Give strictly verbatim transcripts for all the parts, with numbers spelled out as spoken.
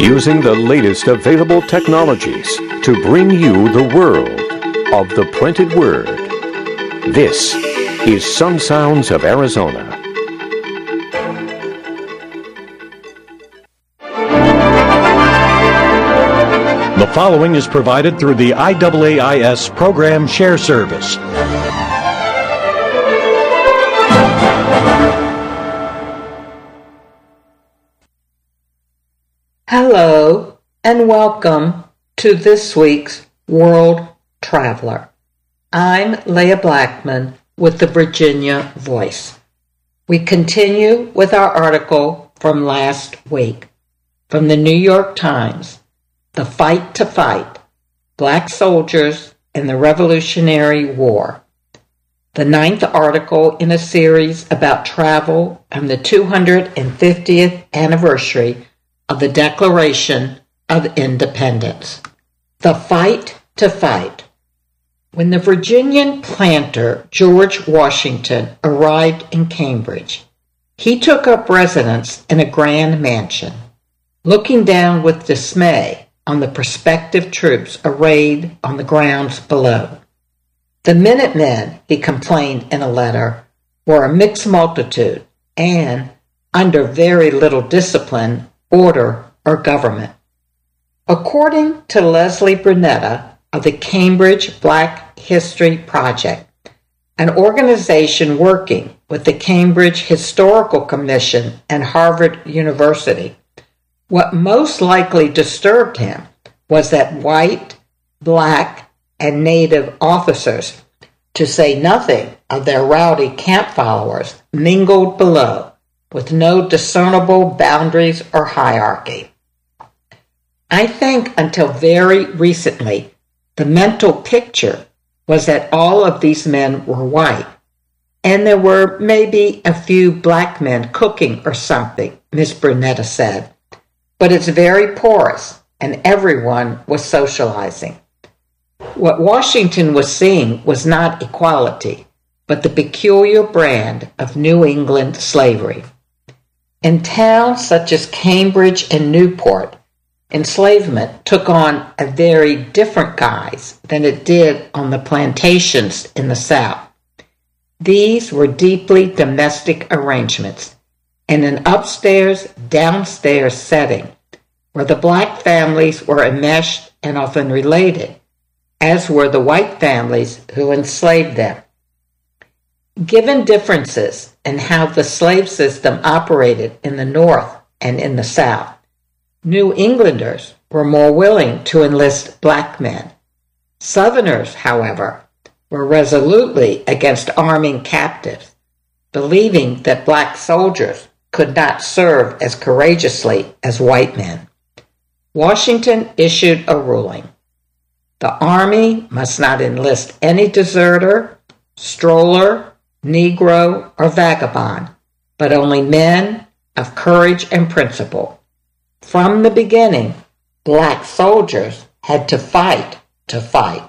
using the latest available technologies to bring you the world of the printed word. This is Sun Sounds of Arizona. The following is provided through the I A A I S Program Share Service. Hello, and welcome to this week's World Traveler. I'm Leah Blackman with the Virginia Voice. We continue with our article from last week from the New York Times, The Fight to Fight, Black Soldiers in the Revolutionary War. The ninth article in a series about travel and the two hundred fiftieth anniversary of the Declaration of Independence. The Fight to Fight. When the Virginian planter George Washington arrived in Cambridge, he took up residence in a grand mansion, looking down with dismay on the prospective troops arrayed on the grounds below. The Minutemen, he complained in a letter, were a mixed multitude and, under very little discipline, order, or government. According to Leslie Brunetta of the Cambridge Black History Project, an organization working with the Cambridge Historical Commission and Harvard University, what most likely disturbed him was that white, black, and native officers, to say nothing of their rowdy camp followers, mingled below, with no discernible boundaries or hierarchy. I think until very recently, the mental picture was that all of these men were white, and there were maybe a few black men cooking or something, Miss Brunetta said. But it's very porous, and everyone was socializing. What Washington was seeing was not equality, but the peculiar brand of New England slavery. In towns such as Cambridge and Newport, enslavement took on a very different guise than it did on the plantations in the South. These were deeply domestic arrangements in an upstairs-downstairs setting where the black families were enmeshed and often related, as were the white families who enslaved them. Given differences in how the slave system operated in the North and in the South, New Englanders were more willing to enlist black men. Southerners, however, were resolutely against arming captives, believing that black soldiers could not serve as courageously as white men. Washington issued a ruling. The Army must not enlist any deserter, stroller, Negro, or vagabond, but only men of courage and principle. From the beginning, black soldiers had to fight to fight.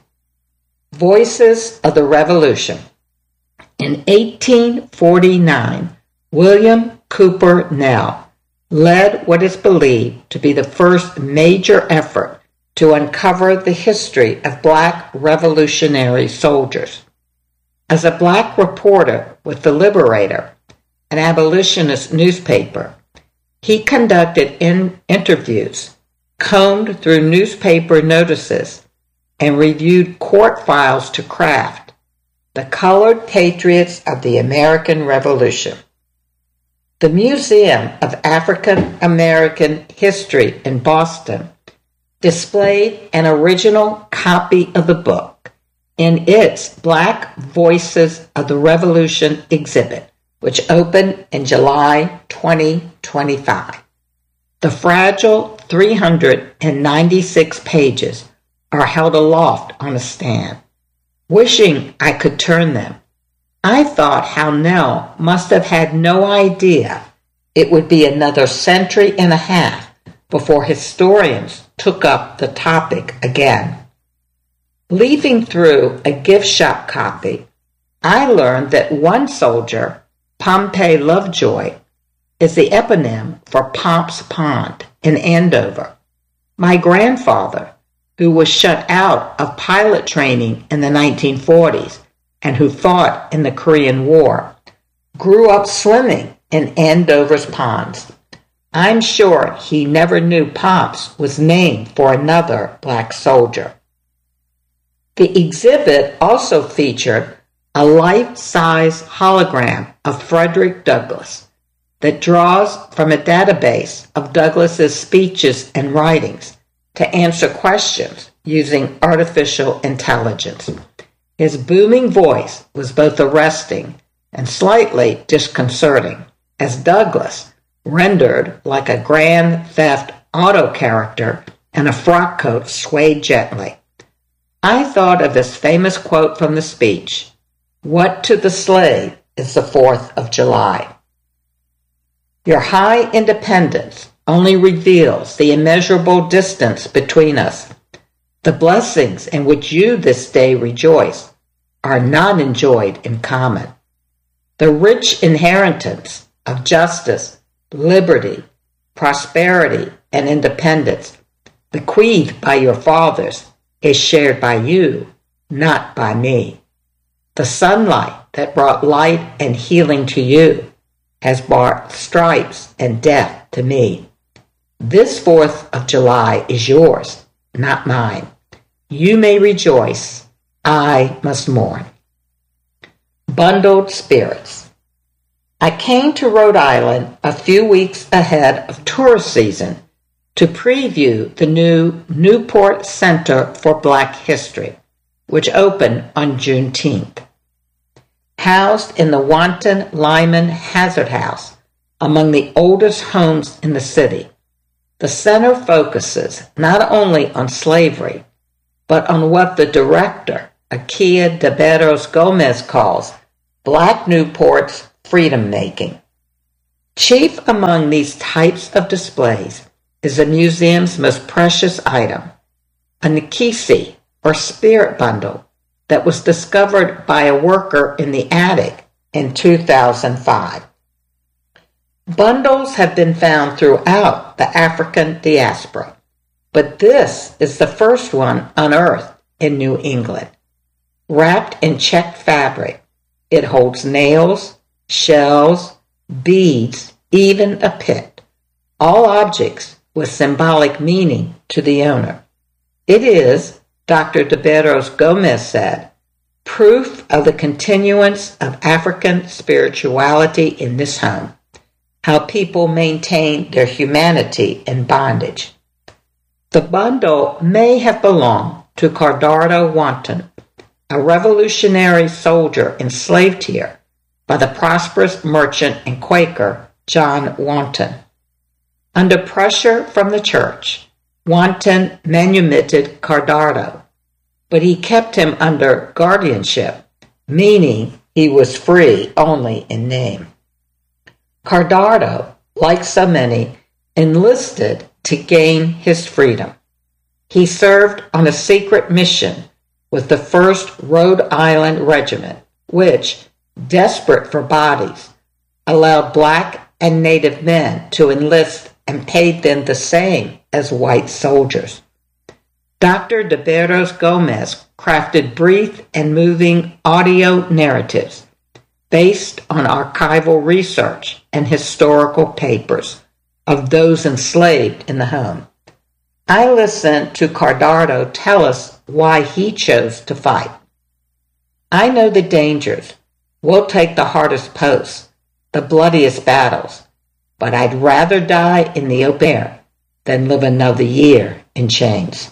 Voices of the Revolution. In eighteen forty-nine, William Cooper Nell led what is believed to be the first major effort to uncover the history of black revolutionary soldiers. As a black reporter with The Liberator, an abolitionist newspaper, he conducted in interviews, combed through newspaper notices, and reviewed court files to craft The Colored Patriots of the American Revolution. The Museum of African American History in Boston displayed an original copy of the book in its Black Voices of the Revolution exhibit, which opened in July twenty twenty-five. The fragile three hundred ninety-six pages are held aloft on a stand. Wishing I could turn them, I thought how Nell must have had no idea it would be another century and a half before historians took up the topic again. Leafing through a gift shop copy, I learned that one soldier, Pompey Lovejoy, is the eponym for Pomp's Pond in Andover. My grandfather, who was shut out of pilot training in the nineteen forties and who fought in the Korean War, grew up swimming in Andover's ponds. I'm sure he never knew Pomp's was named for another black soldier. The exhibit also featured a life-size hologram of Frederick Douglass that draws from a database of Douglass's speeches and writings to answer questions using artificial intelligence. His booming voice was both arresting and slightly disconcerting, as Douglass, rendered like a Grand Theft Auto character in a frock coat, swayed gently. I thought of his famous quote from the speech, "What to the slave is the fourth of July?" Your high independence only reveals the immeasurable distance between us. The blessings in which you this day rejoice are not enjoyed in common. The rich inheritance of justice, liberty, prosperity, and independence bequeathed by your fathers is shared by you, not by me. The sunlight that brought light and healing to you has brought stripes and death to me. This fourth of July is yours, not mine. You may rejoice, I must mourn. Bundled Spirits. I came to Rhode Island a few weeks ahead of tourist season to preview the new Newport Center for Black History, which opened on Juneteenth. Housed in the Wanton Lyman Hazard House, among the oldest homes in the city, the center focuses not only on slavery, but on what the director, Akia de Barros Gomez, calls Black Newport's freedom-making. Chief among these types of displays is the museum's most precious item, a Nikisi, or spirit bundle, that was discovered by a worker in the attic in two thousand five. Bundles have been found throughout the African diaspora, but this is the first one unearthed in New England. Wrapped in checked fabric, it holds nails, shells, beads, even a pit, all objects with symbolic meaning to the owner. It is, Doctor de Barros Gomez said, proof of the continuance of African spirituality in this home, how people maintain their humanity in bondage. The bundle may have belonged to Cardardo Wanton, a revolutionary soldier enslaved here by the prosperous merchant and Quaker John Wanton. Under pressure from the church, Wanton manumitted Cardardo, but he kept him under guardianship, meaning he was free only in name. Cardardo, like so many, enlisted to gain his freedom. He served on a secret mission with the first Rhode Island Regiment, which, desperate for bodies, allowed black and native men to enlist and paid them the same as white soldiers. Doctor de Barros Gomez crafted brief and moving audio narratives based on archival research and historical papers of those enslaved in the home. I listened to Cardardo tell us why he chose to fight. I know the dangers. We'll take the hardest posts, the bloodiest battles, but I'd rather die in the open air than live another year in chains.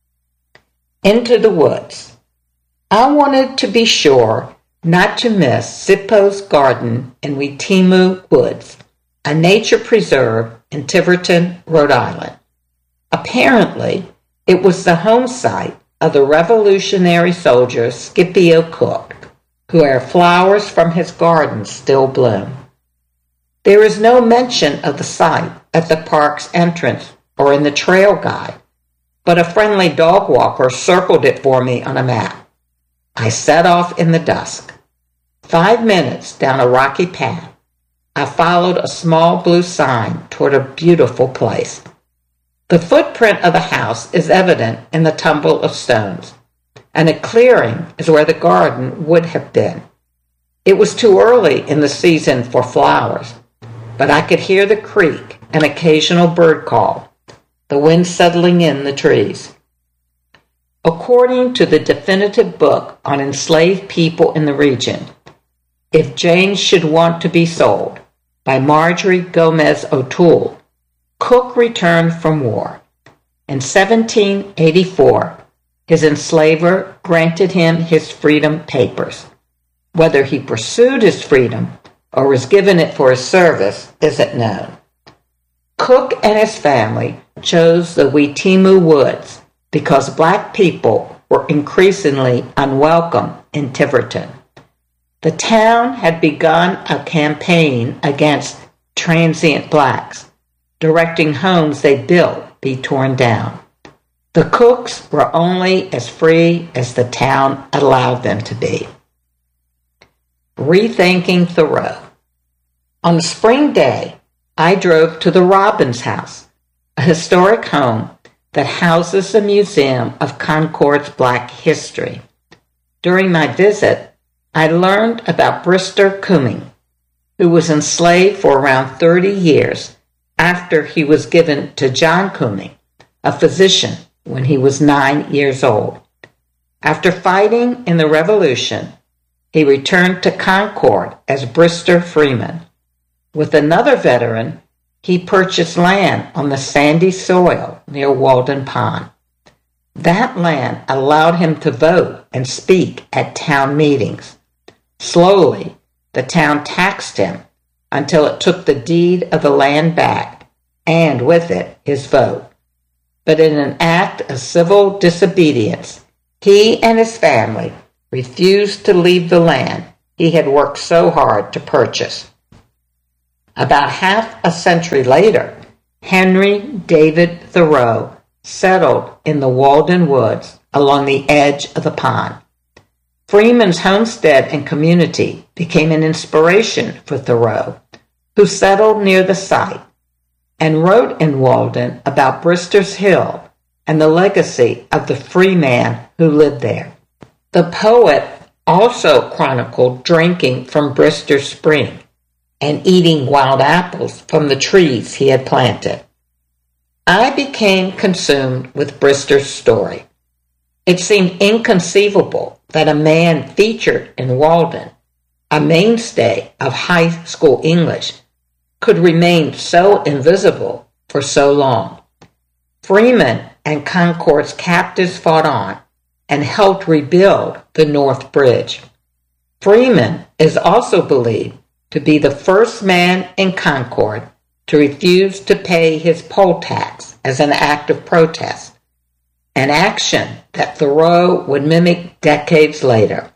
Into the Woods. I wanted to be sure not to miss Sippo's Garden in Weetimu Woods, a nature preserve in Tiverton, Rhode Island. Apparently, it was the home site of the Revolutionary soldier Scipio Cook, where flowers from his garden still bloom. There is no mention of the site at the park's entrance or in the trail guide, but a friendly dog walker circled it for me on a map. I set off in the dusk. Five minutes down a rocky path, I followed a small blue sign toward a beautiful place. The footprint of the house is evident in the tumble of stones, and a clearing is where the garden would have been. It was too early in the season for flowers, but I could hear the creek, an occasional bird call, the wind settling in the trees. According to the definitive book on enslaved people in the region, If Jane Should Want to Be Sold, by Marjorie Gomez O'Toole, Cook returned from war. In seventeen eighty-four, his enslaver granted him his freedom papers. Whether he pursued his freedom or was given it for his service isn't known. Cook and his family chose the Weetimu Woods because black people were increasingly unwelcome in Tiverton. The town had begun a campaign against transient blacks, directing homes they built be torn down. The Cooks were only as free as the town allowed them to be. Rethinking Thoreau. On a spring day, I drove to the Robbins House, a historic home that houses the Museum of Concord's Black History. During my visit, I learned about Brister Cumming, who was enslaved for around thirty years after he was given to John Cumming, a physician, when he was nine years old. After fighting in the Revolution, he returned to Concord as Brister Freeman. With another veteran, he purchased land on the sandy soil near Walden Pond. That land allowed him to vote and speak at town meetings. Slowly, the town taxed him until it took the deed of the land back, and with it, his vote. But in an act of civil disobedience, he and his family refused to leave the land he had worked so hard to purchase. About half a century later, Henry David Thoreau settled in the Walden Woods along the edge of the pond. Freeman's homestead and community became an inspiration for Thoreau, who settled near the site and wrote in Walden about Brister's Hill and the legacy of the free man who lived there. The poet also chronicled drinking from Brister Spring and eating wild apples from the trees he had planted. I became consumed with Brister's story. It seemed inconceivable that a man featured in Walden, a mainstay of high school English, could remain so invisible for so long. Freeman and Concord's captives fought on and helped rebuild the North Bridge. Freeman is also believed to be the first man in Concord to refuse to pay his poll tax as an act of protest, an action that Thoreau would mimic decades later.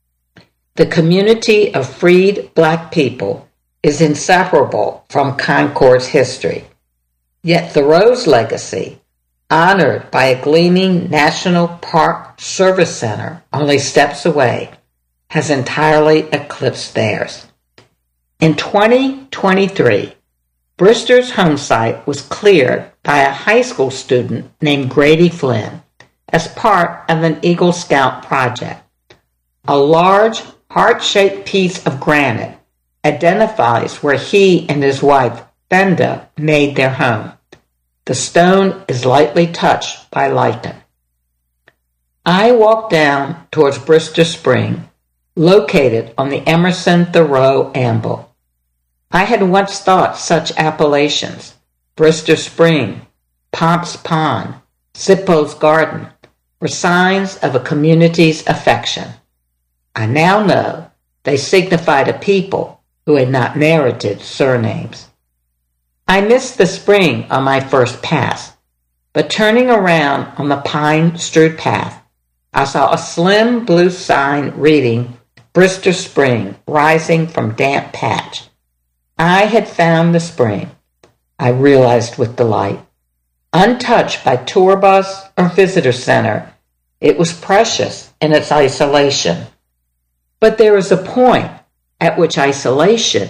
The community of freed black people is inseparable from Concord's history, yet Thoreau's legacy, honored by a gleaming National Park Service Center only steps away, has entirely eclipsed theirs. In twenty twenty-three, Brister's home site was cleared by a high school student named Grady Flynn as part of an Eagle Scout project. A large, heart-shaped piece of granite identifies where he and his wife, Benda, made their home. The stone is lightly touched by lichen. I walked down towards Brister Spring, located on the Emerson-Thoreau Amble. I had once thought such appellations, Brister Spring, Pomp's Pond, Zippo's Garden, were signs of a community's affection. I now know they signified a people who had not merited surnames. I missed the spring on my first pass, but turning around on the pine-strewed path, I saw a slim blue sign reading Brister Spring rising from damp patch. I had found the spring, I realized with delight. Untouched by tour bus or visitor center, it was precious in its isolation. But there is a point at which isolation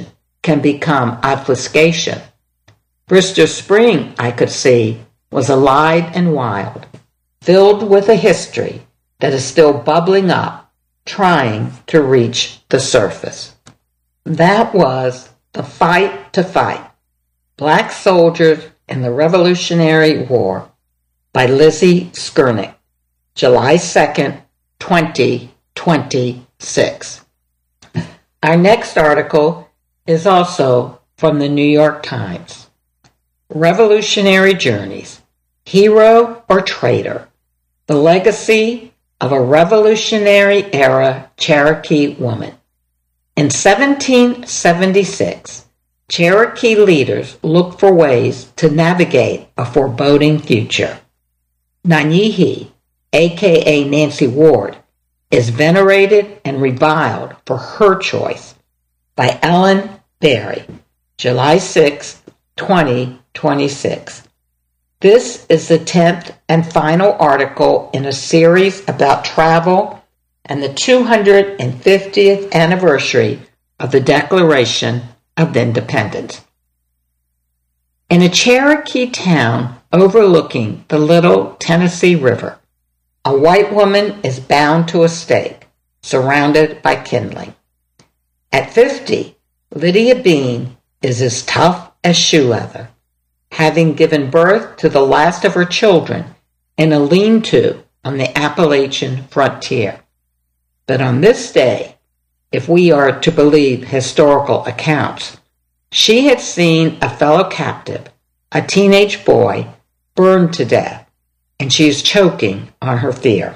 can become obfuscation. Brister Spring, I could see, was alive and wild, filled with a history that is still bubbling up, trying to reach the surface. That was The Fight to Fight, Black Soldiers in the Revolutionary War by Lizzie Skernick, July second, twenty twenty-six. Our next article is also from the New York Times. Revolutionary Journeys, Hero or Traitor? The Legacy of a Revolutionary-Era Cherokee Woman. In seventeen seventy-six, Cherokee leaders looked for ways to navigate a foreboding future. Nanyehi, a k a. Nancy Ward, is venerated and reviled for her choice by Ellen Berry, July sixth, twenty twenty-six. This is the tenth and final article in a series about travel and the two hundred fiftieth anniversary of the Declaration of Independence. In a Cherokee town overlooking the Little Tennessee River, a white woman is bound to a stake, surrounded by kindling. At fifty, Lydia Bean is as tough as shoe leather, having given birth to the last of her children in a lean-to on the Appalachian frontier. But on this day, if we are to believe historical accounts, she had seen a fellow captive, a teenage boy, burned to death, and she is choking on her fear.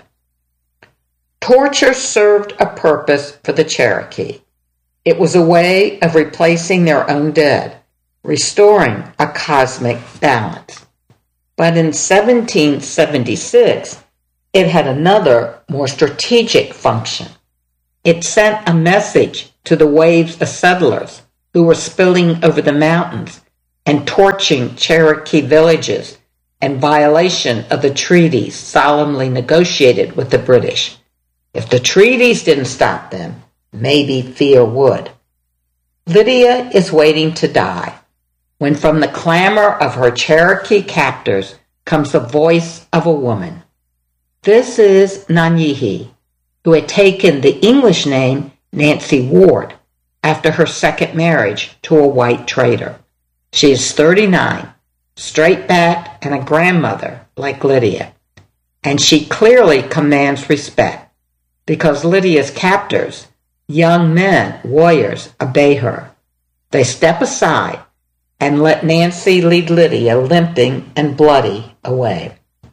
Torture served a purpose for the Cherokee. It was a way of replacing their own dead, restoring a cosmic balance. But in seventeen seventy-six, it had another, more strategic function. It sent a message to the waves of settlers who were spilling over the mountains and torching Cherokee villages in violation of the treaties solemnly negotiated with the British. If the treaties didn't stop them, maybe fear would. Lydia is waiting to die when from the clamor of her Cherokee captors comes the voice of a woman. This is Nanyehi, who had taken the English name Nancy Ward after her second marriage to a white trader. She is thirty-nine, straight-backed and a grandmother like Lydia, and she clearly commands respect because Lydia's captors, young men, warriors, obey her. They step aside and let Nancy lead Lydia limping and bloody away.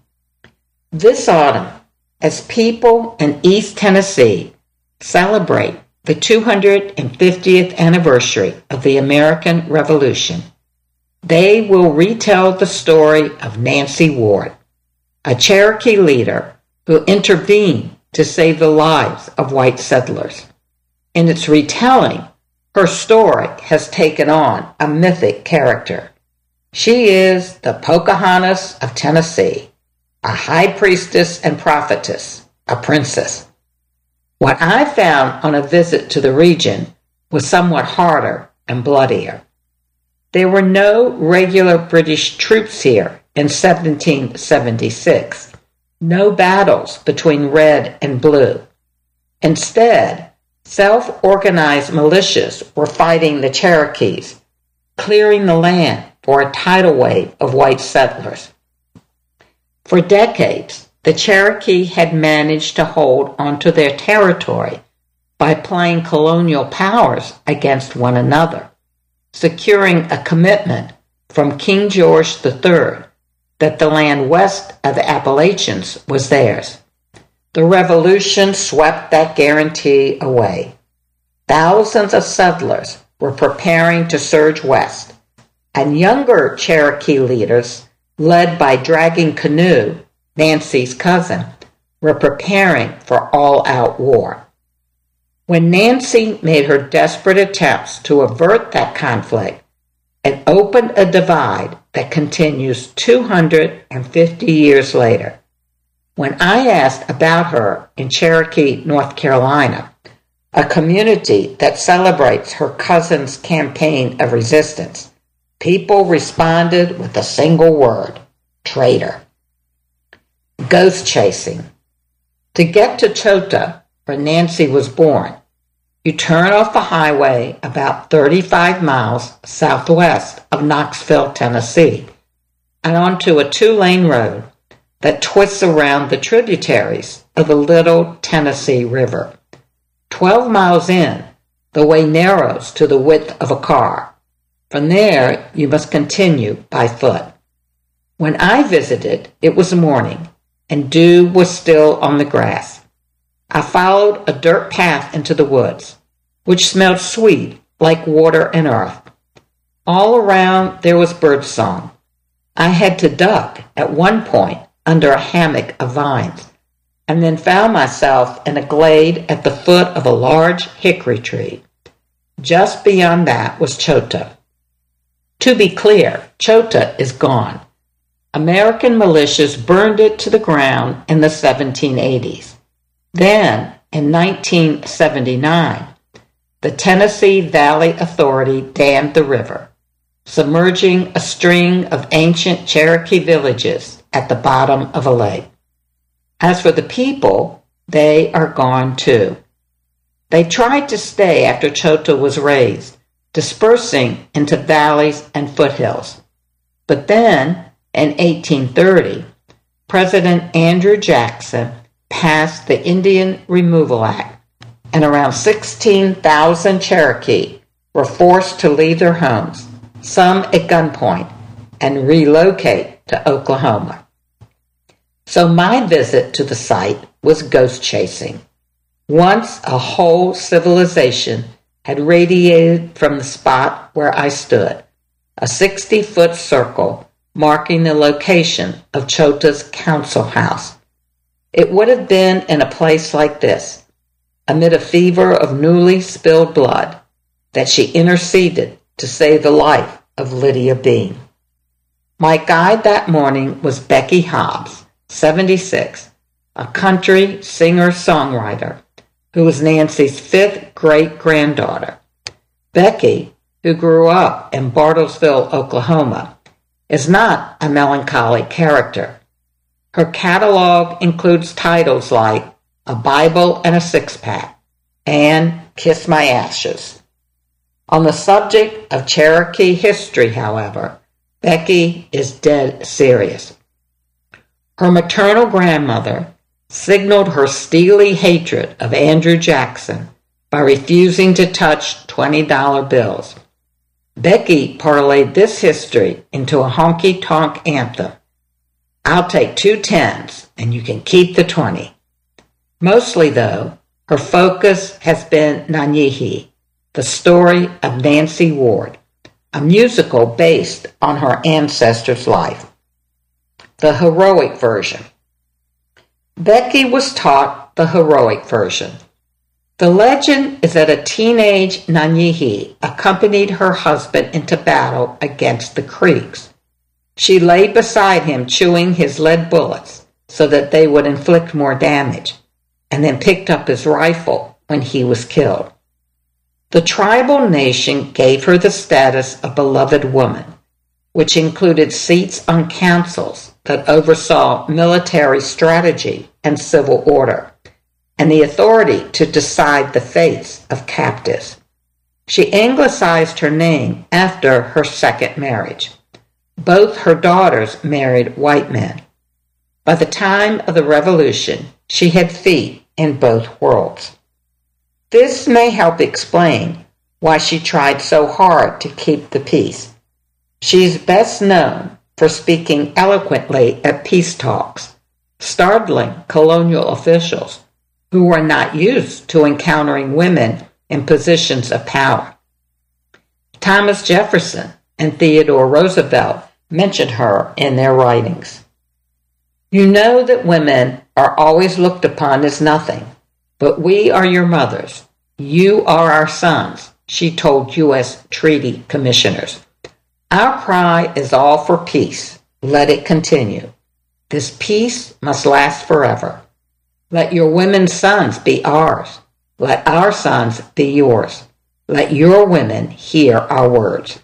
This autumn, as people in East Tennessee celebrate the two hundred fiftieth anniversary of the American Revolution, they will retell the story of Nancy Ward, a Cherokee leader who intervened to save the lives of white settlers. In its retelling, her story has taken on a mythic character. She is the Pocahontas of Tennessee, a high priestess and prophetess, a princess. What I found on a visit to the region was somewhat harder and bloodier. There were no regular British troops here in seventeen seventy-six, no battles between red and blue. Instead, self-organized militias were fighting the Cherokees, clearing the land for a tidal wave of white settlers. For decades, the Cherokee had managed to hold onto their territory by playing colonial powers against one another, securing a commitment from King George the Third that the land west of the Appalachians was theirs. The Revolution swept that guarantee away. Thousands of settlers were preparing to surge west, and younger Cherokee leaders, led by Dragging Canoe, Nancy's cousin, were preparing for all-out war. When Nancy made her desperate attempts to avert that conflict, it opened a divide that continues two hundred fifty years later. When I asked about her in Cherokee, North Carolina, a community that celebrates her cousin's campaign of resistance. People responded with a single word: traitor. Ghost chasing. To get to Chota, where Nancy was born, you turn off the highway about thirty-five miles southwest of Knoxville, Tennessee, and onto a two-lane road that twists around the tributaries of the Little Tennessee River. Twelve miles in, the way narrows to the width of a car. From there, you must continue by foot. When I visited, it was morning, and dew was still on the grass. I followed a dirt path into the woods, which smelled sweet like water and earth. All around there was birdsong. I had to duck at one point under a hammock of vines, and then found myself in a glade at the foot of a large hickory tree. Just beyond that was Chota. To be clear, Chota is gone. American militias burned it to the ground in the seventeen eighties. Then, in nineteen seventy-nine, the Tennessee Valley Authority dammed the river, submerging a string of ancient Cherokee villages at the bottom of a lake. As for the people, they are gone too. They tried to stay after Chota was razed, dispersing into valleys and foothills. But then, in eighteen thirty, President Andrew Jackson passed the Indian Removal Act, and around sixteen thousand Cherokee were forced to leave their homes, some at gunpoint, and relocate to Oklahoma. So my visit to the site was ghost chasing. Once a whole civilization had radiated from the spot where I stood, a sixty-foot circle marking the location of Chota's council house. It would have been in a place like this, amid a fever of newly spilled blood, that she interceded to save the life of Lydia Bean. My guide that morning was Becky Hobbs, seventy-six, a country singer-songwriter who was Nancy's fifth great-granddaughter. Becky, who grew up in Bartlesville, Oklahoma, is not a melancholy character. Her catalog includes titles like A Bible and a Six-Pack and Kiss My Ashes. On the subject of Cherokee history, however, Becky is dead serious. Her maternal grandmother signaled her steely hatred of Andrew Jackson by refusing to touch twenty dollar bills. Becky parlayed this history into a honky-tonk anthem. I'll take two tens, and you can keep the twenty. Mostly, though, her focus has been Nanyehi, the story of Nancy Ward, a musical based on her ancestor's life. The heroic version. Becky was taught the heroic version. The legend is that a teenage Nanyehi accompanied her husband into battle against the Creeks. She lay beside him chewing his lead bullets so that they would inflict more damage, and then picked up his rifle when he was killed. The tribal nation gave her the status of beloved woman, which included seats on councils that oversaw military strategy and civil order, and the authority to decide the fates of captives. She anglicized her name after her second marriage. Both her daughters married white men. By the time of the Revolution, she had feet in both worlds. This may help explain why she tried so hard to keep the peace. She is best known for speaking eloquently at peace talks, startling colonial officials who were not used to encountering women in positions of power. Thomas Jefferson and Theodore Roosevelt mentioned her in their writings. You know that women are always looked upon as nothing, but we are your mothers. You are our sons, she told U S treaty commissioners. Our cry is all for peace. Let it continue. This peace must last forever. Let your women's sons be ours. Let our sons be yours. Let your women hear our words.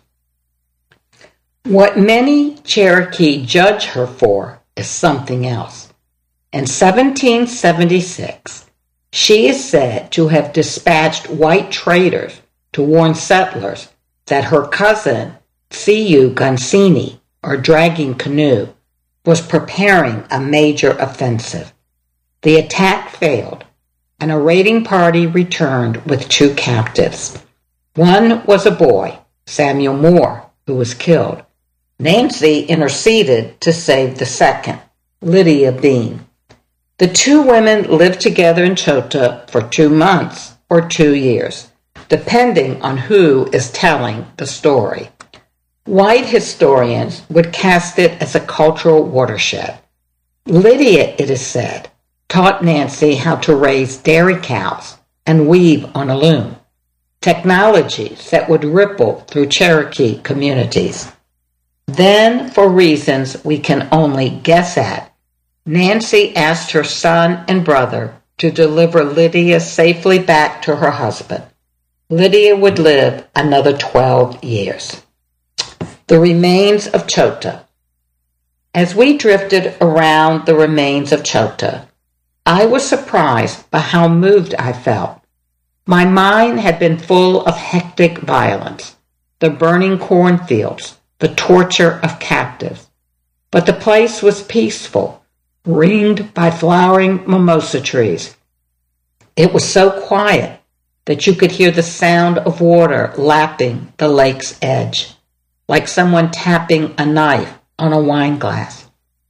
What many Cherokee judge her for is something else. In seventeen seventy-six, she is said to have dispatched white traders to warn settlers that her cousin, Siu Gunsini, or Dragging Canoe, was preparing a major offensive. The attack failed, and a raiding party returned with two captives. One was a boy, Samuel Moore, who was killed. Nancy interceded to save the second, Lydia Bean. The two women lived together in Chota for two months or two years, depending on who is telling the story. White historians would cast it as a cultural watershed. Lydia, it is said, taught Nancy how to raise dairy cows and weave on a loom, technologies that would ripple through Cherokee communities. Then, for reasons we can only guess at, Nancy asked her son and brother to deliver Lydia safely back to her husband. Lydia would live another twelve years. The remains of Chota. As we drifted around the remains of Chota, I was surprised by how moved I felt. My mind had been full of hectic violence, the burning cornfields, the torture of captives. But the place was peaceful, ringed by flowering mimosa trees. It was so quiet that you could hear the sound of water lapping the lake's edge, like someone tapping a knife on a wine glass.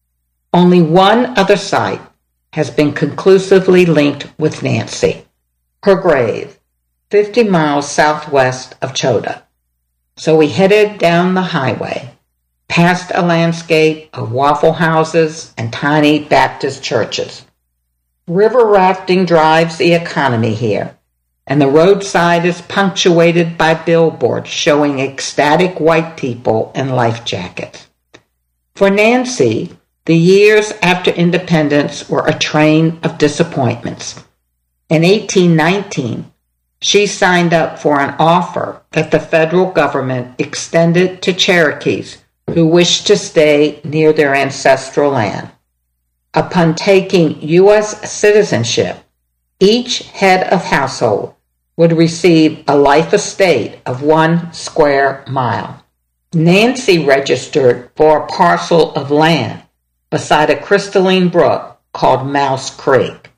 Only one other site has been conclusively linked with Nancy, her grave, fifty miles southwest of Chota. So we headed down the highway, past a landscape of waffle houses and tiny Baptist churches. River rafting drives the economy here, and the roadside is punctuated by billboards showing ecstatic white people in life jackets. For Nancy, the years after independence were a train of disappointments. In eighteen nineteen, she signed up for an offer that the federal government extended to Cherokees who wished to stay near their ancestral land. Upon taking U S citizenship, each head of household would receive a life estate of one square mile. Nancy registered for a parcel of land beside a crystalline brook called Mouse Creek.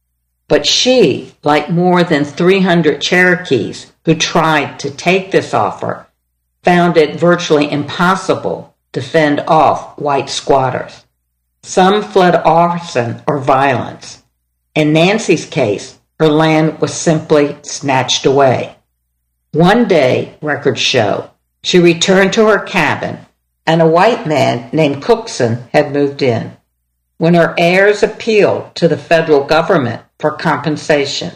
But she, like more than three hundred Cherokees who tried to take this offer, found it virtually impossible to fend off white squatters. Some fled arson or violence. In Nancy's case, her land was simply snatched away. One day, records show, she returned to her cabin, and a white man named Cookson had moved in. When her heirs appealed to the federal government for compensation,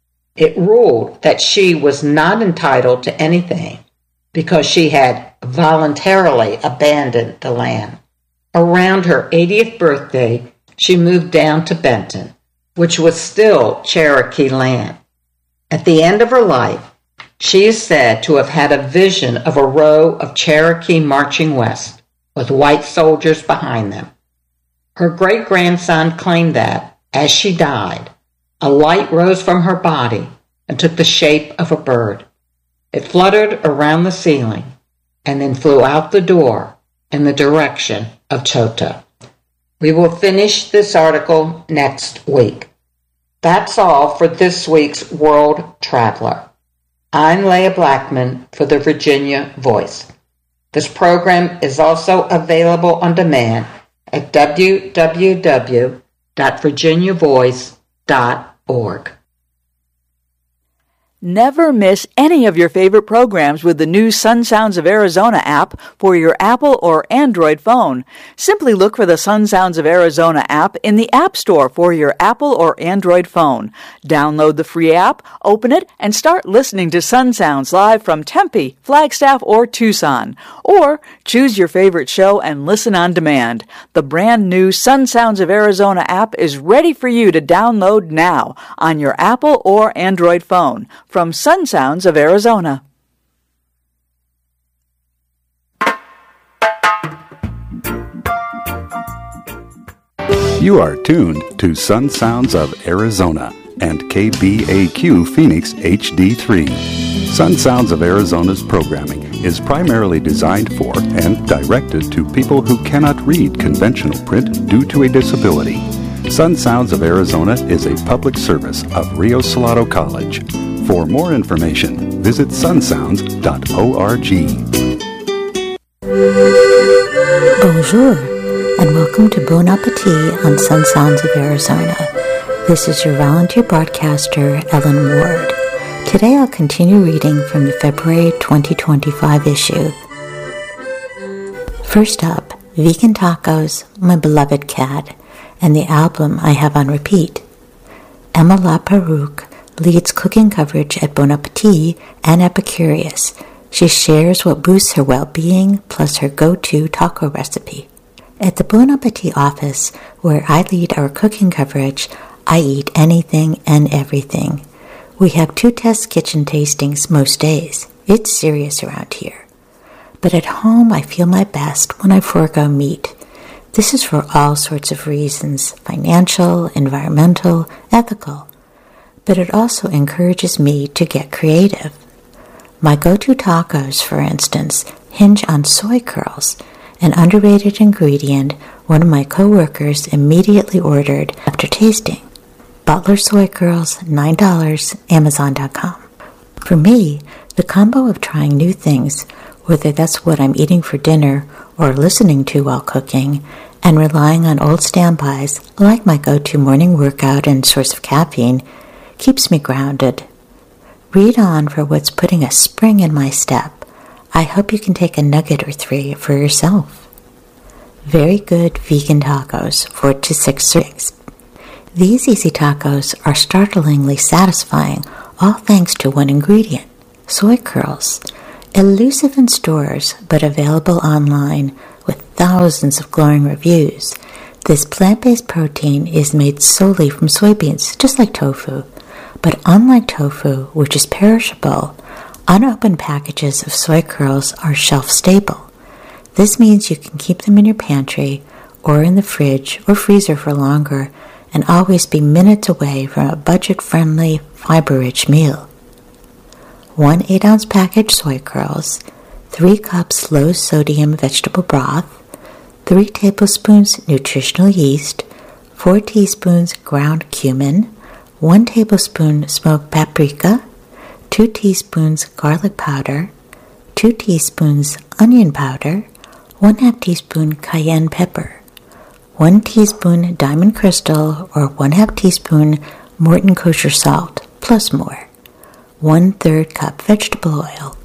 it ruled that she was not entitled to anything because she had voluntarily abandoned the land. Around her eightieth birthday, she moved down to Benton, which was still Cherokee land. At the end of her life, she is said to have had a vision of a row of Cherokee marching west, with white soldiers behind them. Her great-grandson claimed that, as she died, a light rose from her body and took the shape of a bird. It fluttered around the ceiling and then flew out the door in the direction of Chota. We will finish this article next week. That's all for this week's World Traveler. I'm Leah Blackman for the Virginia Voice. This program is also available on demand at w w w dot virginia voice dot org. Never miss any of your favorite programs with the new Sun Sounds of Arizona app for your Apple or Android phone. Simply look for the Sun Sounds of Arizona app in the App Store for your Apple or Android phone. Download the free app, open it, and start listening to Sun Sounds live from Tempe, Flagstaff, or Tucson. Or choose your favorite show and listen on demand. The brand new Sun Sounds of Arizona app is ready for you to download now on your Apple or Android phone. From Sun Sounds of Arizona. You are tuned to Sun Sounds of Arizona and K B A Q Phoenix H D three. Sun Sounds of Arizona's programming is primarily designed for and directed to people who cannot read conventional print due to a disability. Sun Sounds of Arizona is a public service of Rio Salado College. For more information, visit sun sounds dot org. Bonjour, and welcome to Bon Appetit on Sun Sounds of Arizona. This is your volunteer broadcaster, Ellen Ward. Today I'll continue reading from the February twenty twenty-five issue. First up, Vegan Tacos, My Beloved Cat, and the album I have on repeat. Emma LaPerouse leads cooking coverage at Bon Appetit and Epicurious. She shares what boosts her well-being plus her go-to taco recipe. At the Bon Appetit office, where I lead our cooking coverage, I eat anything and everything. We have two test kitchen tastings most days. It's serious around here. But at home, I feel my best when I forego meat. This is for all sorts of reasons, financial, environmental, ethical. But it also encourages me to get creative. My go-to tacos, for instance, hinge on soy curls, an underrated ingredient one of my coworkers immediately ordered after tasting. Butler soy curls, nine dollars, amazon dot com. For me, the combo of trying new things, whether that's what I'm eating for dinner or listening to while cooking, and relying on old standbys like my go-to morning workout and source of caffeine, keeps me grounded. Read on for what's putting a spring in my step. I hope you can take a nugget or three for yourself. Very good vegan tacos, four to six servings. These easy tacos are startlingly satisfying, all thanks to one ingredient, soy curls. Elusive in stores, but available online with thousands of glowing reviews. This plant-based protein is made solely from soybeans, just like tofu. But unlike tofu, which is perishable, unopened packages of soy curls are shelf-stable. This means you can keep them in your pantry or in the fridge or freezer for longer and always be minutes away from a budget-friendly, fiber-rich meal. One eight-ounce package soy curls, three cups low-sodium vegetable broth, three tablespoons nutritional yeast, four teaspoons ground cumin, one tablespoon smoked paprika, two teaspoons garlic powder, two teaspoons onion powder, one half teaspoon cayenne pepper, one teaspoon diamond crystal or one half teaspoon Morton kosher salt, plus more, one third cup vegetable oil,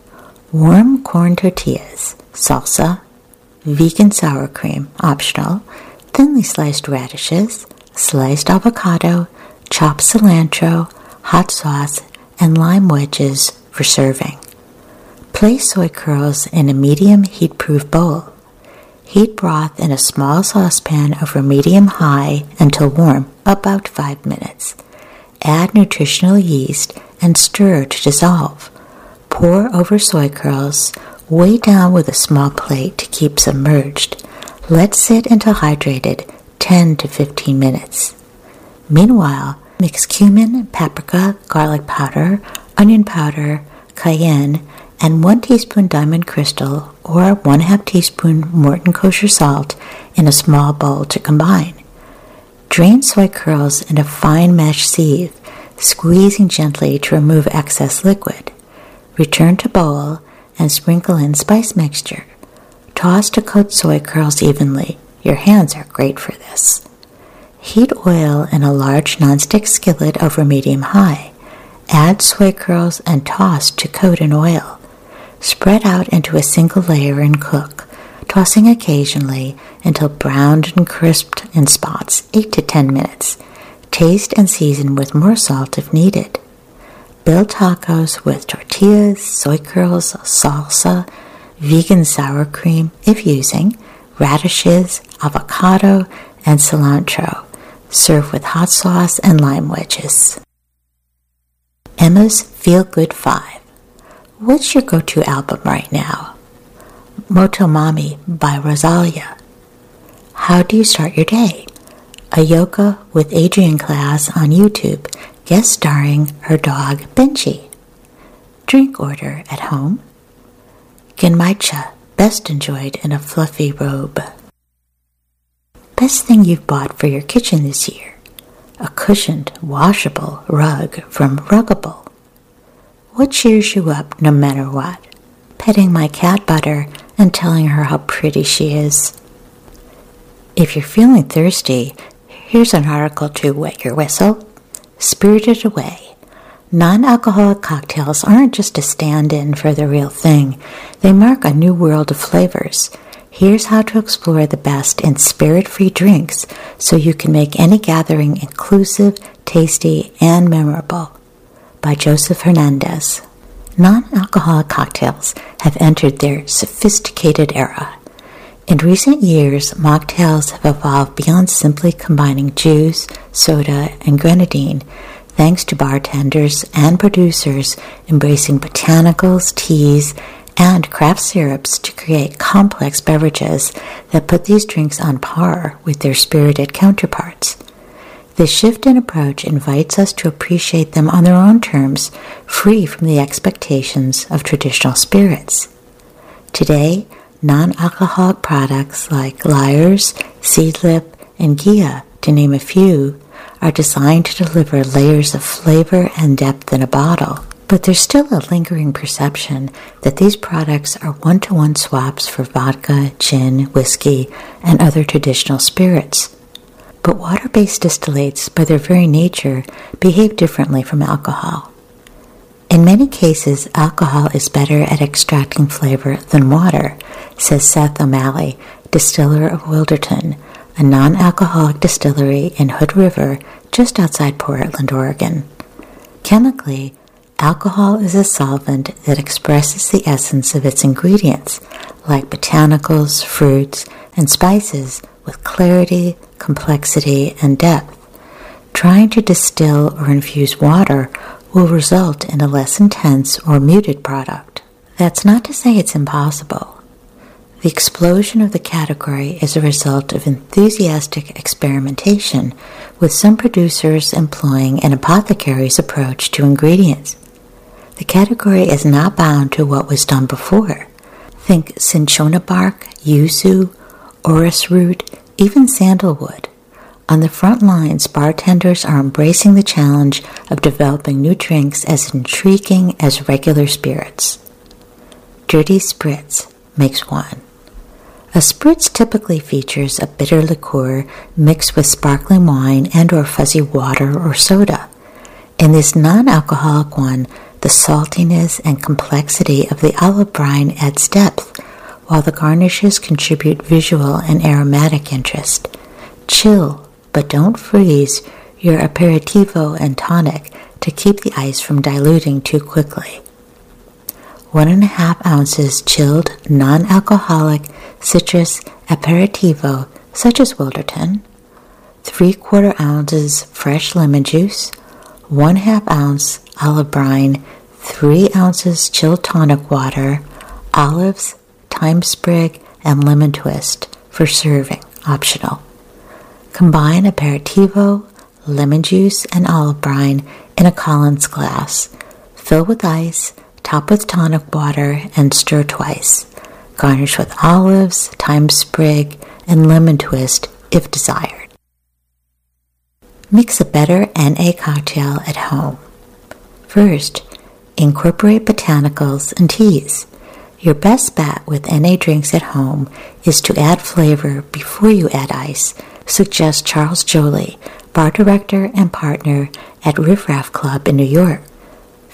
warm corn tortillas, salsa, vegan sour cream, optional, thinly sliced radishes, sliced avocado, chopped cilantro, hot sauce, and lime wedges for serving. Place soy curls in a medium heat-proof bowl. Heat broth in a small saucepan over medium-high until warm, about five minutes. Add nutritional yeast and stir to dissolve. Pour over soy curls, weigh down with a small plate to keep submerged. Let sit until hydrated, ten to fifteen minutes. Meanwhile, mix cumin, paprika, garlic powder, onion powder, cayenne, and one teaspoon diamond crystal or one half teaspoon Morton kosher salt in a small bowl to combine. Drain soy curls in a fine mesh sieve, squeezing gently to remove excess liquid. Return to bowl and sprinkle in spice mixture. Toss to coat soy curls evenly. Your hands are great for this. Heat oil in a large nonstick skillet over medium-high. Add soy curls and toss to coat in oil. Spread out into a single layer and cook, tossing occasionally until browned and crisped in spots, eight to ten minutes. Taste and season with more salt if needed. Build tacos with tortillas, soy curls, salsa, vegan sour cream, if using, radishes, avocado, and cilantro. Serve with hot sauce and lime wedges. Emma's Feel Good five. What's your go-to album right now? Motomami by Rosalia. How do you start your day? A Yoga with Adriene class on YouTube, guest starring her dog Benji. Drink order at home. Genmaicha, best enjoyed in a fluffy robe. Best thing you've bought for your kitchen this year. A cushioned, washable rug from Ruggable. What cheers you up no matter what? Petting my cat Butter and telling her how pretty she is. If you're feeling thirsty, here's an article to wet your whistle. Spirited Away. Non-alcoholic cocktails aren't just a stand-in for the real thing. They mark a new world of flavors. Here's how to explore the best in spirit-free drinks so you can make any gathering inclusive, tasty, and memorable. By Joseph Hernandez. Non-alcoholic cocktails have entered their sophisticated era. In recent years, mocktails have evolved beyond simply combining juice, soda, and grenadine, thanks to bartenders and producers embracing botanicals, teas, and craft syrups to create complex beverages that put these drinks on par with their spirited counterparts. This shift in approach invites us to appreciate them on their own terms, free from the expectations of traditional spirits. Today, non-alcoholic products like Lyre's, Seedlip, and Gia, to name a few, are designed to deliver layers of flavor and depth in a bottle. But there's still a lingering perception that these products are one-to-one swaps for vodka, gin, whiskey, and other traditional spirits. But water-based distillates, by their very nature, behave differently from alcohol. In many cases, alcohol is better at extracting flavor than water, says Seth O'Malley, distiller of Wilderton, a non-alcoholic distillery in Hood River, just outside Portland, Oregon. Chemically, alcohol is a solvent that expresses the essence of its ingredients, like botanicals, fruits, and spices, with clarity, complexity, and depth. Trying to distill or infuse water will result in a less intense or muted product. That's not to say it's impossible. The explosion of the category is a result of enthusiastic experimentation, with some producers employing an apothecary's approach to ingredients. The category is not bound to what was done before. Think cinchona bark, yuzu, orris root, even sandalwood. On the front lines, bartenders are embracing the challenge of developing new drinks as intriguing as regular spirits. Dirty Spritz makes one. A spritz typically features a bitter liqueur mixed with sparkling wine and or fuzzy water or soda. In this non-alcoholic one, the saltiness and complexity of the olive brine adds depth, while the garnishes contribute visual and aromatic interest. Chill, but don't freeze, your aperitivo and tonic to keep the ice from diluting too quickly. One and a half ounces chilled, non-alcoholic citrus aperitivo, such as Wilderton. Three quarter ounces fresh lemon juice. One half ounce olive brine. Three ounces chilled tonic water. Olives, thyme sprig, and lemon twist for serving, optional. Combine aperitivo, lemon juice, and olive brine in a Collins glass. Fill with ice, top with tonic water, and stir twice. Garnish with olives, thyme sprig, and lemon twist if desired. Mix a better N A cocktail at home. First, incorporate botanicals and teas. Your best bet with N A drinks at home is to add flavor before you add ice, suggests Charles Joly, bar director and partner at Riff Raff Club in New York.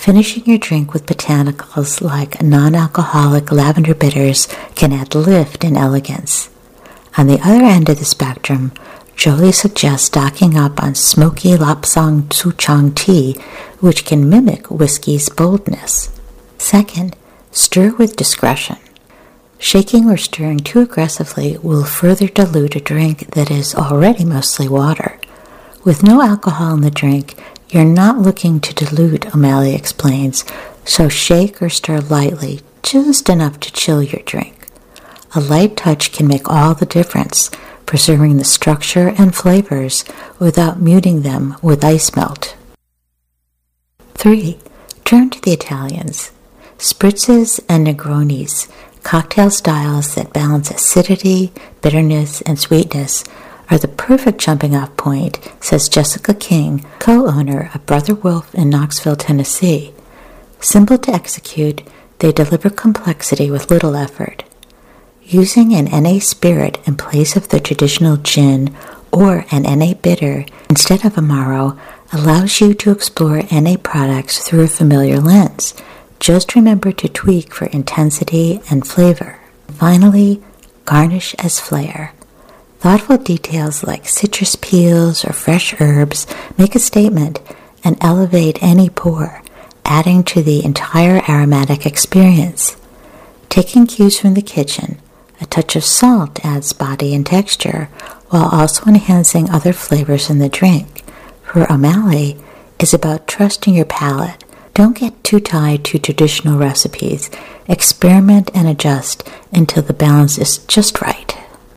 Finishing your drink with botanicals like non-alcoholic lavender bitters can add lift and elegance. On the other end of the spectrum, Jolie suggests stocking up on smoky Lapsang Tsuchang tea, which can mimic whiskey's boldness. Second, stir with discretion. Shaking or stirring too aggressively will further dilute a drink that is already mostly water. With no alcohol in the drink, you're not looking to dilute, O'Malley explains, so shake or stir lightly, just enough to chill your drink. A light touch can make all the difference, preserving the structure and flavors without muting them with ice melt. three. Turn to the Italians. Spritzes and Negronis, cocktail styles that balance acidity, bitterness, and sweetness, are the perfect jumping-off point, says Jessica King, co-owner of Brother Wolf in Knoxville, Tennessee. Simple to execute, they deliver complexity with little effort. Using an N A spirit in place of the traditional gin or an N A bitter instead of Amaro allows you to explore N A products through a familiar lens. Just remember to tweak for intensity and flavor. Finally, garnish as flair. Thoughtful details like citrus peels or fresh herbs make a statement and elevate any pour, adding to the entire aromatic experience. Taking cues from the kitchen, a touch of salt adds body and texture, while also enhancing other flavors in the drink. For O'Malley, it's about trusting your palate. Don't get too tied to traditional recipes. Experiment and adjust until the balance is just right.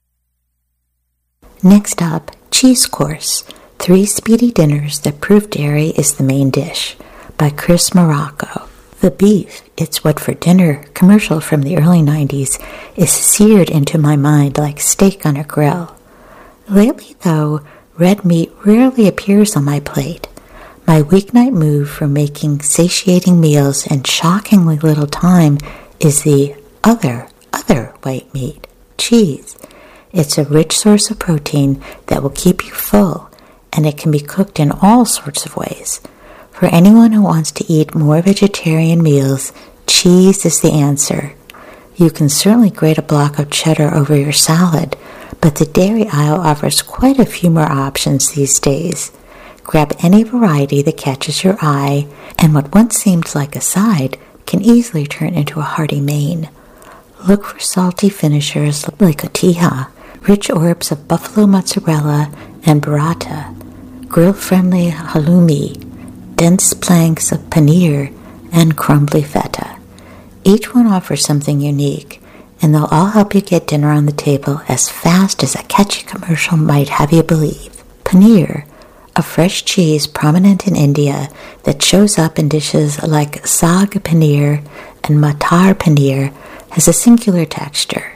Next up, Cheese Course, Three Speedy Dinners That Prove Dairy is the Main Dish, by Chris Morocco. The Beef, It's What for Dinner commercial from the early nineties is seared into my mind like steak on a grill. Lately, though, red meat rarely appears on my plate. My weeknight move for making satiating meals in shockingly little time is the other, other white meat, cheese. It's a rich source of protein that will keep you full, and it can be cooked in all sorts of ways. For anyone who wants to eat more vegetarian meals, cheese is the answer. You can certainly grate a block of cheddar over your salad, but the dairy aisle offers quite a few more options these days. Grab any variety that catches your eye, and what once seemed like a side can easily turn into a hearty main. Look for salty finishers like cotija, rich orbs of buffalo mozzarella and burrata, grill-friendly halloumi, dense planks of paneer, and crumbly feta. Each one offers something unique, and they'll all help you get dinner on the table as fast as a catchy commercial might have you believe. Paneer, a fresh cheese prominent in India that shows up in dishes like saag paneer and matar paneer, has a singular texture.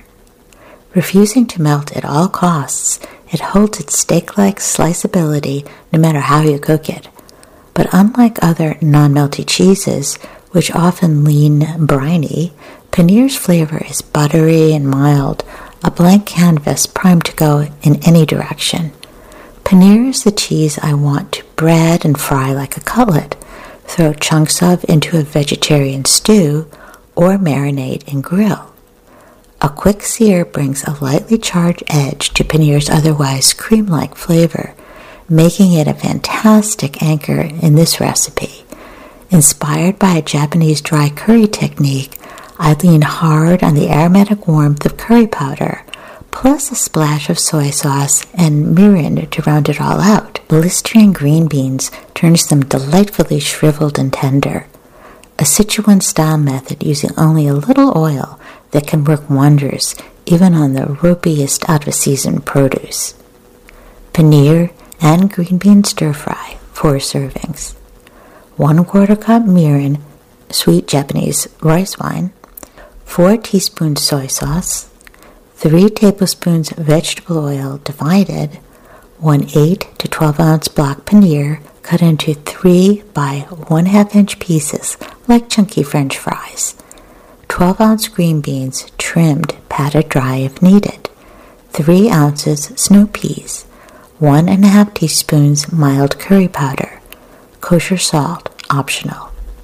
Refusing to melt at all costs, it holds its steak-like sliceability no matter how you cook it. But unlike other non-melty cheeses, which often lean briny, paneer's flavor is buttery and mild, a blank canvas primed to go in any direction. Paneer is the cheese I want to bread and fry like a cutlet, throw chunks of into a vegetarian stew, or marinate and grill. A quick sear brings a lightly charged edge to paneer's otherwise cream-like flavor, making it a fantastic anchor in this recipe. Inspired by a Japanese dry curry technique, I lean hard on the aromatic warmth of curry powder, plus a splash of soy sauce and mirin to round it all out. Blistering green beans turns them delightfully shriveled and tender. A Sichuan-style method using only a little oil that can work wonders even on the ropiest out-of-season produce. Paneer and green bean stir-fry, four servings. One quarter cup mirin, sweet Japanese rice wine. Four teaspoons soy sauce. Three tablespoons vegetable oil divided. One eight to twelve ounce block paneer cut into three by one half inch pieces like chunky French fries. twelve ounce green beans trimmed, patted dry if needed. three ounces snow peas. one and a half teaspoons mild curry powder. Kosher salt, optional.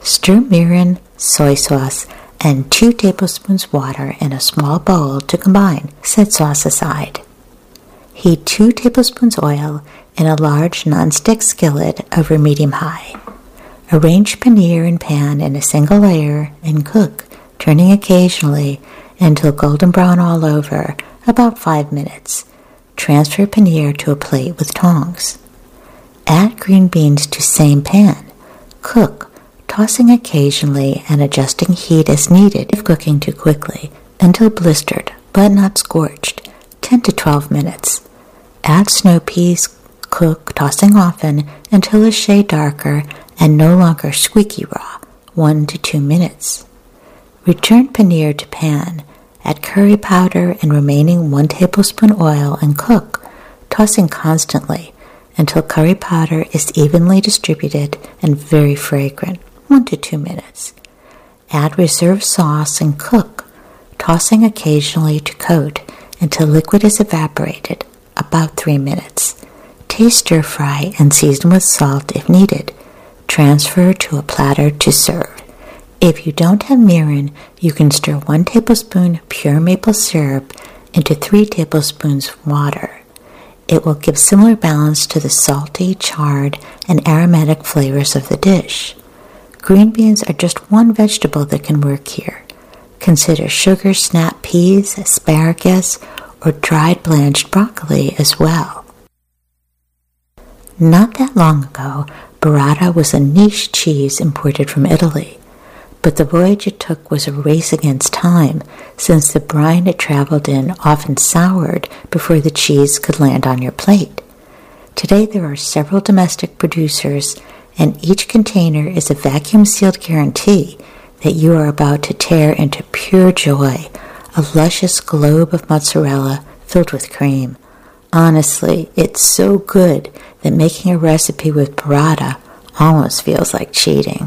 Stir mirin, soy sauce, and two tablespoons water in a small bowl to combine. Set sauce aside. Heat two tablespoons oil in a large nonstick skillet over medium-high. Arrange paneer in pan in a single layer and cook, turning occasionally until golden brown all over, about five minutes. Transfer paneer to a plate with tongs. Add green beans to same pan. Cook, tossing occasionally and adjusting heat as needed if cooking too quickly, until blistered but not scorched, ten to twelve minutes. Add snow peas, cook, tossing often until a shade darker and no longer squeaky raw, one to two minutes. Return paneer to pan, add curry powder and remaining one tablespoon oil and cook, tossing constantly until curry powder is evenly distributed and very fragrant, one to two minutes. Add reserved sauce and cook, tossing occasionally to coat until liquid is evaporated, about three minutes. Taste stir fry and season with salt if needed. Transfer to a platter to serve. If you don't have mirin, you can stir one tablespoon pure maple syrup into three tablespoons water. It will give similar balance to the salty, charred, and aromatic flavors of the dish. Green beans are just one vegetable that can work here. Consider sugar snap peas, asparagus, or dried blanched broccoli as well. Not that long ago, burrata was a niche cheese imported from Italy, but the voyage it took was a race against time, since the brine it traveled in often soured before the cheese could land on your plate. Today there are several domestic producers, and each container is a vacuum-sealed guarantee that you are about to tear into pure joy, a luscious globe of mozzarella filled with cream. Honestly, it's so good that making a recipe with burrata almost feels like cheating.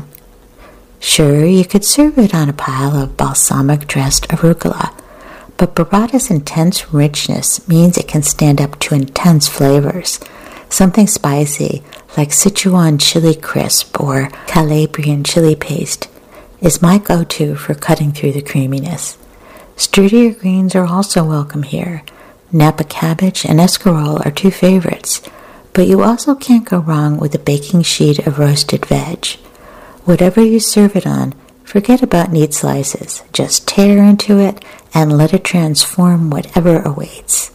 Sure, you could serve it on a pile of balsamic-dressed arugula, but burrata's intense richness means it can stand up to intense flavors. Something spicy, like Sichuan chili crisp or Calabrian chili paste, is my go-to for cutting through the creaminess. Sturdier greens are also welcome here. Napa cabbage and escarole are two favorites, but you also can't go wrong with a baking sheet of roasted veg. Whatever you serve it on, forget about neat slices. Just tear into it and let it transform whatever awaits.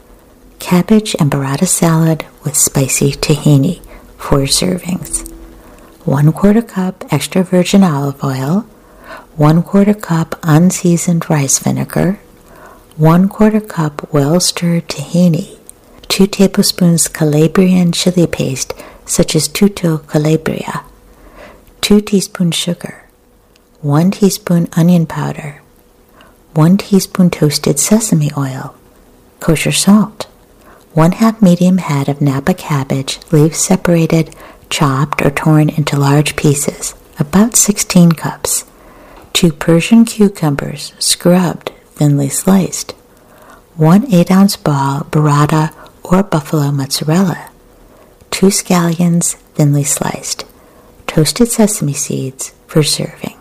Cabbage and burrata salad with spicy tahini, four servings. One quarter cup extra virgin olive oil, one quarter cup unseasoned rice vinegar, one quarter cup well-stirred tahini, two tablespoons Calabrian chili paste such as Tutto Calabria, two teaspoons sugar, one teaspoon onion powder, one teaspoon toasted sesame oil, kosher salt, one half medium head of Napa cabbage, leaves separated, chopped or torn into large pieces, about sixteen cups, two Persian cucumbers, scrubbed, thinly sliced, one eight ounce ball burrata or buffalo mozzarella, two scallions, thinly sliced, toasted sesame seeds for serving.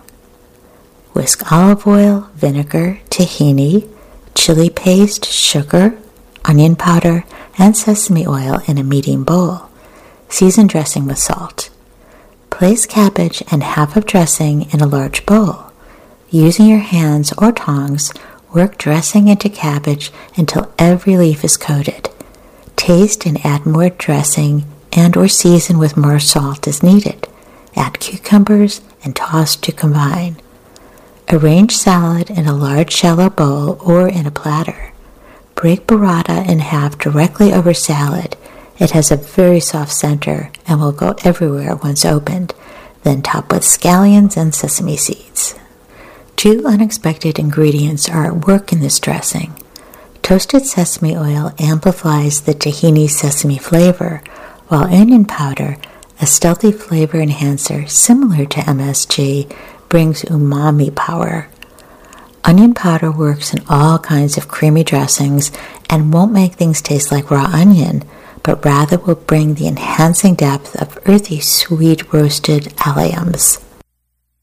Whisk olive oil, vinegar, tahini, chili paste, sugar, onion powder, and sesame oil in a medium bowl. Season dressing with salt. Place cabbage and half of dressing in a large bowl. Using your hands or tongs, work dressing into cabbage until every leaf is coated. Taste and add more dressing and or season with more salt as needed. Add cucumbers and toss to combine. Arrange salad in a large shallow bowl or in a platter. Break burrata in half directly over salad. It has a very soft center and will go everywhere once opened. Then top with scallions and sesame seeds. Two unexpected ingredients are at work in this dressing. Toasted sesame oil amplifies the tahini sesame flavor, while onion powder, a stealthy flavor enhancer similar to M S G, brings umami power. Onion powder works in all kinds of creamy dressings and won't make things taste like raw onion, but rather will bring the enhancing depth of earthy, sweet roasted alliums.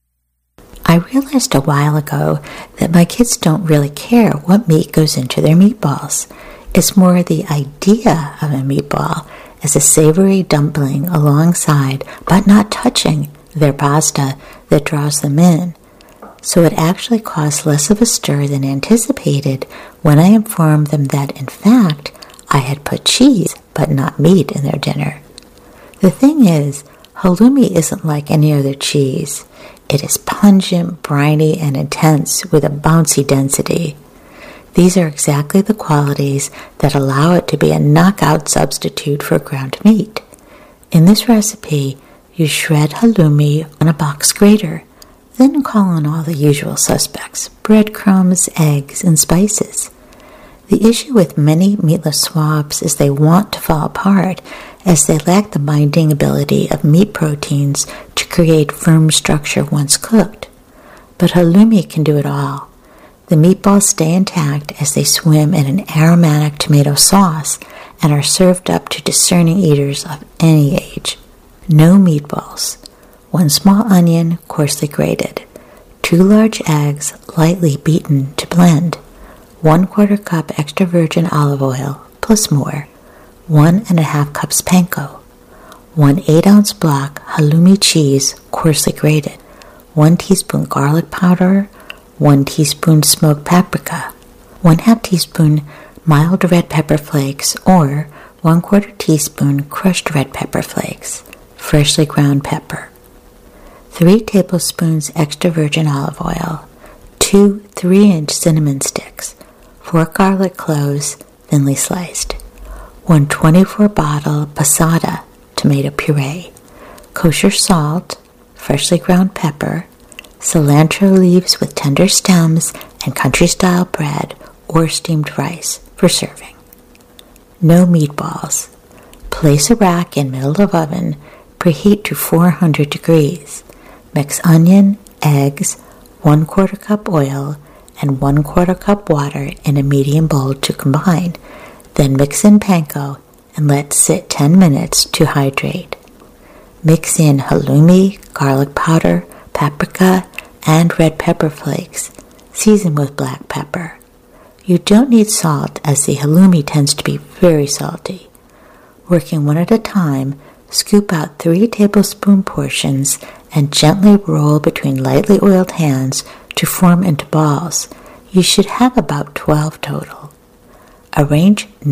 I realized a while ago that my kids don't really care what meat goes into their meatballs. It's more the idea of a meatball as a savory dumpling alongside, but not touching, their pasta that draws them in. So it actually caused less of a stir than anticipated when I informed them that, in fact, I had put cheese but not meat in their dinner. The thing is, halloumi isn't like any other cheese. It is pungent, briny, and intense with a bouncy density. These are exactly the qualities that allow it to be a knockout substitute for ground meat. In this recipe, you shred halloumi on a box grater, then call on all the usual suspects, breadcrumbs, eggs, and spices. The issue with many meatless swabs is they want to fall apart as they lack the binding ability of meat proteins to create firm structure once cooked. But halloumi can do it all. The meatballs stay intact as they swim in an aromatic tomato sauce and are served up to discerning eaters of any age. No meatballs. One small onion, coarsely grated. Two large eggs, lightly beaten to blend. One quarter cup extra virgin olive oil, plus more. One and a half cups panko. One eight ounce block halloumi cheese, coarsely grated. One teaspoon garlic powder. One teaspoon smoked paprika. One half teaspoon mild red pepper flakes, or one quarter teaspoon crushed red pepper flakes. Freshly ground pepper. Three tablespoons extra virgin olive oil. Two three-inch cinnamon sticks. Four garlic cloves, thinly sliced. One twenty-four bottle passata tomato puree. Kosher salt, freshly ground pepper, cilantro leaves with tender stems, and country-style bread or steamed rice for serving. No meatballs. Place a rack in middle of oven, preheat to four hundred degrees. Mix onion, eggs, one quarter cup oil, and one quarter cup water in a medium bowl to combine. Then mix in panko and let sit ten minutes to hydrate. Mix in halloumi, garlic powder, paprika, and red pepper flakes. Season with black pepper. You don't need salt as the halloumi tends to be very salty. Working one at a time, scoop out three tablespoon portions and gently roll between lightly oiled hands to form into balls. You should have about twelve total. Arrange